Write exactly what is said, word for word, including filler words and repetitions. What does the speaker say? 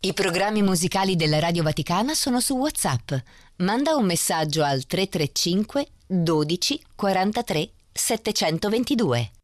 I programmi musicali della Radio Vaticana sono su WhatsApp. Manda un messaggio al tre tre cinque dodici quarantatré settecentoventidue.